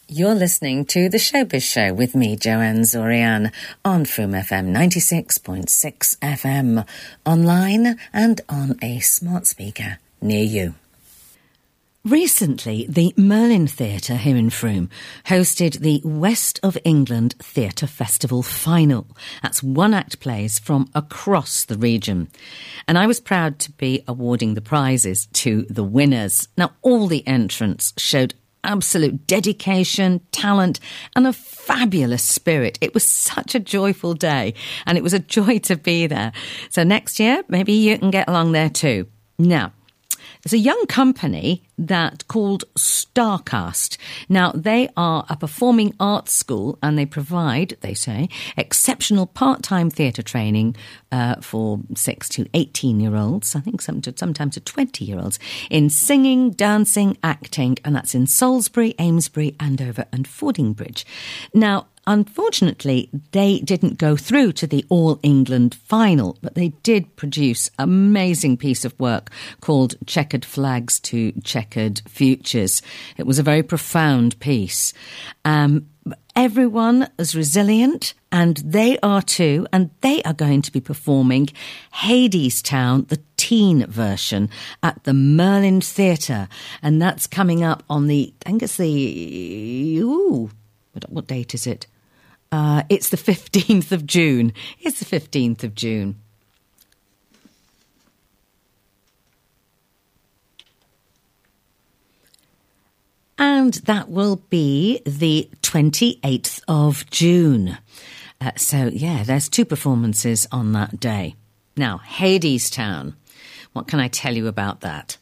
You're listening to The Showbiz Show with me, Joanne Zorian, on Froome FM 96.6 FM, online and on a smart speaker near you. Recently, the Merlin Theatre here in Froome hosted the West of England Theatre Festival final. That's one-act plays from across the region. And I was proud to be awarding the prizes to the winners. Now, all the entrants showed absolute dedication, talent, and a fabulous spirit. It was such a joyful day, and it was a joy to be there. So next year, maybe you can get along there too. Now, there's a young company that called Starcast. Now, they are a performing arts school and they provide, they say, exceptional part-time theatre training for 6 to 18-year-olds, I think sometimes to 20-year-olds, in singing, dancing, acting, and that's in Salisbury, Amesbury, Andover and Fordingbridge. Now, unfortunately, they didn't go through to the All England final, but they did produce an amazing piece of work called Checkered Flags to Checkered Futures. It was a very profound piece. Everyone is resilient, and they are too, and they are going to be performing Hadestown, the teen version, at the Merlin Theatre, and that's coming up on the, I think it's what date is it? It's the 15th of June. It's the 15th of June. And that will be the 28th of June. So, there's 2 performances on that day. Now, Hadestown. What can I tell you about that?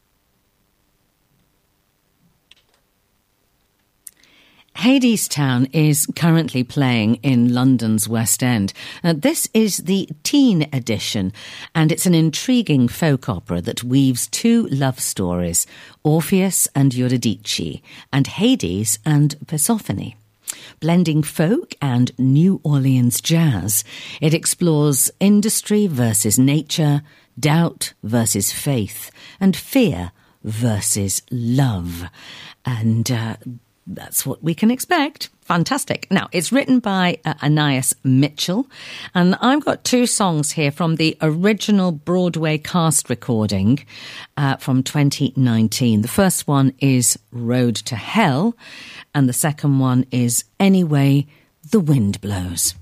Hadestown is currently playing in London's West End. This is the teen edition, and it's an intriguing folk opera that weaves 2 love stories, Orpheus and Eurydice, and Hades and Persephone. Blending folk and New Orleans jazz, it explores industry versus nature, doubt versus faith, and fear versus love. And that's what we can expect. Fantastic. Now, it's written by Anais Mitchell, and I've got 2 songs here from the original Broadway cast recording from 2019. The first one is Road to Hell, and the second one is Anyway the Wind Blows.